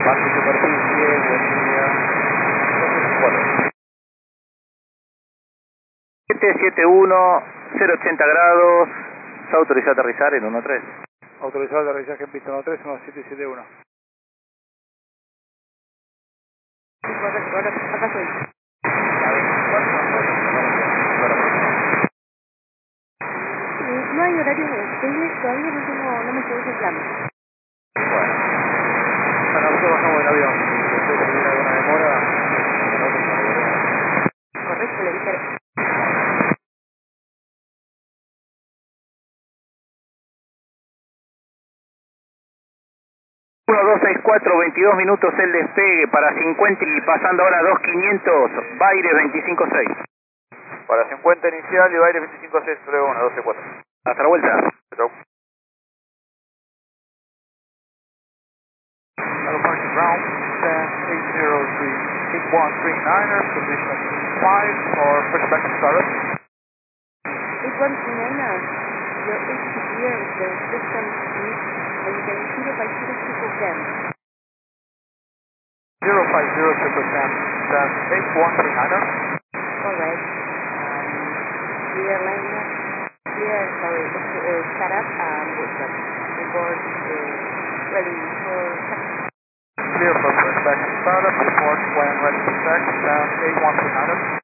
Bajo superficie, buen día. 771, 080 grados, se autoriza a aterrizar en 13. Autorizado el aterrizaje en pista 13, 1771. Acá estoy. No hay horarios flexibles, todavía no me quedó ese plan. Bueno, nosotros bajamos del avión. Si usted tiene alguna demora, nosotros nos devolvemos. Correcto, le dije. 1264, 22 minutos el despegue para 50 y pasando ahora a 2500, Baires 256. Para 50 inicial y Baires 256, 31, 124. Hasta la vuelta. Chau. Hello, parking ground, 10-803, 8139er, position 5 for pushback and startup. 8139, your HTTP is the distance is maintain 050 triple 10. 050 triple 10, that's 8139er. Correct. Clear liner, clear, sorry, start up and pushback. Report ready for Clear for pushback and startup, report when ready to check, 8139er.